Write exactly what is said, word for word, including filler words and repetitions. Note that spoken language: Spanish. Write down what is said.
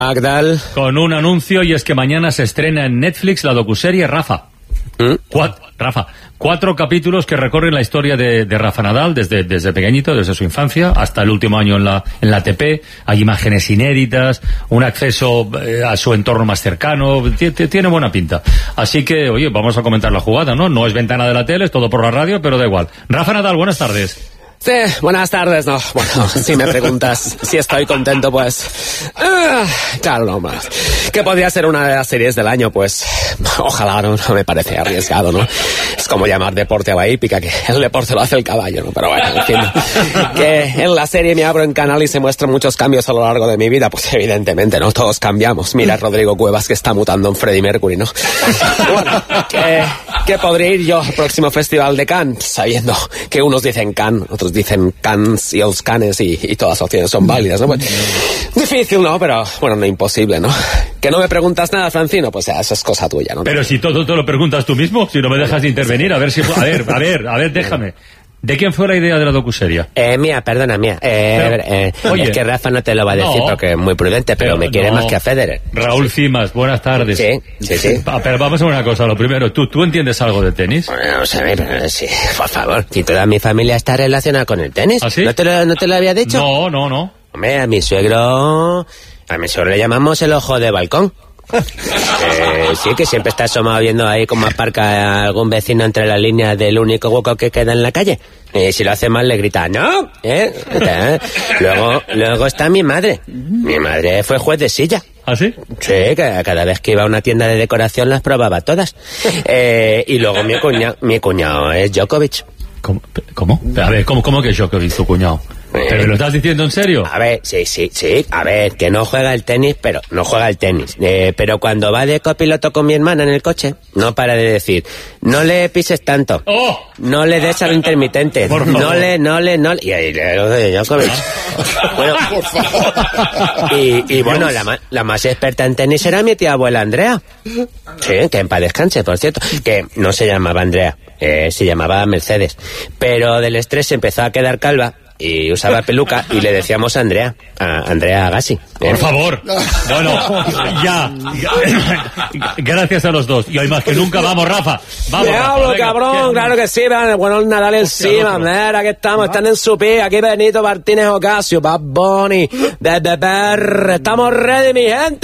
¿Qué tal? Con un anuncio, y es que mañana se estrena en Netflix la docuserie Rafa. ¿Mm? Cuatro, Rafa, cuatro capítulos que recorren la historia de, de Rafa Nadal desde, desde pequeñito, desde su infancia hasta el último año en la, en la A T P. Hay imágenes inéditas, un acceso eh, a su entorno más cercano. T- tiene buena pinta. Así que, oye, vamos a comentar la jugada, ¿no? No es ventana de la tele, es todo por la radio, pero da igual. Rafa Nadal, buenas tardes. Sí, buenas tardes, no. Bueno, si me preguntas si estoy contento, pues... Uh, claro, no más. Que podría ser una de las series del año, pues... Ojalá, no, no me parece arriesgado, ¿no? Es como llamar deporte a la hípica, que el deporte lo hace el caballo, ¿no? Pero bueno, en fin. Que en la serie me abro en canal y se muestran muchos cambios a lo largo de mi vida, pues evidentemente, ¿no? Todos cambiamos. Mira Rodrigo Cuevas, que está mutando en Freddie Mercury, ¿no? Bueno, que, que podría ir yo al próximo Festival de Cannes, sabiendo que unos dicen Cannes, otros dicen Cannes y los Canes y, y todas las opciones son válidas, ¿no? Pues, difícil, ¿no? Pero, bueno, no imposible, ¿no? Que no me preguntas nada, Francino, pues ya, eso es cosa tuya, ¿no? Pero si todo te lo preguntas tú mismo, si no me dejas de intervenir, a ver si... A ver, a ver, a ver, déjame. ¿De quién fue la idea de la docuserie? Eh, mía, perdona, mía. Eh, pero, eh, oye, es que Rafa no te lo va a decir no, porque es muy prudente, pero, pero me quiere no. más que a Federer. Raúl Cimas, buenas tardes. Sí, sí, sí. Pero vamos a ver una cosa, lo primero, ¿tú, tú entiendes algo de tenis? Bueno, vamos a ver, sí, por favor. Si toda mi familia está relacionada con el tenis. ¿Ah, sí? ¿No te lo, no te lo había dicho? No, no, no. Hombre, a mi suegro... A mi suegro le llamamos el ojo de balcón. Eh, sí, que siempre está asomado viendo ahí cómo aparca algún vecino entre las líneas del único hueco que queda en la calle. Y si lo hace mal le grita ¡no! ¿Eh? ¿Eh? Luego, luego está mi madre. Mi madre fue juez de silla. ¿Ah, sí? Sí, que cada vez que iba a una tienda de decoración las probaba todas. Eh, y luego mi cuñado, mi cuñado es Djokovic. ¿Cómo? ¿Cómo? A ver, ¿cómo, cómo que Djokovic, tu cuñado? ¿Pero me lo estás diciendo en serio? A ver, sí, sí, sí. A ver, que no juega el tenis, pero no juega el tenis. Eh, pero cuando va de copiloto con mi hermana en el coche, no para de decir, no le pises tanto. ¡Oh! No le des al intermitente. Por favor. No le, no le, no le. Y ahí le de Djokovic. Bueno, por favor. Y, y bueno, la, la más experta en tenis era mi tía abuela Andrea. Sí, que en paz descanse, por cierto. Que no se llamaba Andrea, eh, se llamaba Mercedes. Pero del estrés se empezó a quedar calva. Y usaba peluca y le decíamos a Andrea, a Andrea Agassi. ¿Eh? Por favor. Bueno, ya, ya. Gracias a los dos. Y hoy más que nunca, vamos, Rafa. Vamos, Me Rafa, hablo, venga. cabrón, claro que sí, vean, bueno, el Nadal encima, mira, aquí estamos, están en su pie, aquí Benito Martínez Ocasio, Bad Bunny, Bebe Perre, estamos ready, mi gente.